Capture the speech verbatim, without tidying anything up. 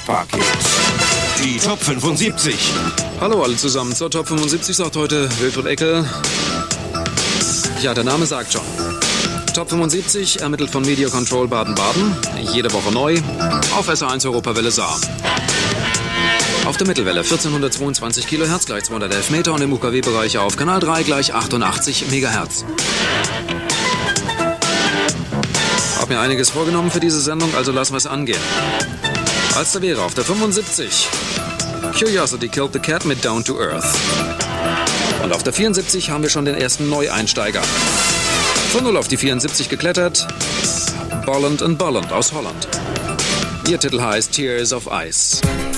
Hit-Paket. Die Top fünfundsiebzig. Hallo alle zusammen zur Top fünfundsiebzig, sagt heute Wilfried Eckel. Ja, der Name sagt schon. Top fünfundsiebzig, ermittelt von Media Control Baden-Baden. Jede Woche neu auf S R eins Europawelle Saar. Auf der Mittelwelle vierzehnhundertzweiundzwanzig Kilohertz gleich zweihundertelf Meter und im U K W-Bereich auf Kanal drei gleich achtundachtzig Megahertz. Hab mir einiges vorgenommen für diese Sendung, also lassen wir es angehen. Als da wäre auf der fünfundsiebzig Curiosity Killed the Cat mit Down to Earth. Und auf der vierundsiebzig haben wir schon den ersten Neueinsteiger. Von null auf die vierundsiebzig geklettert, Bolland and Bolland aus Holland. Ihr Titel heißt Tears of Ice.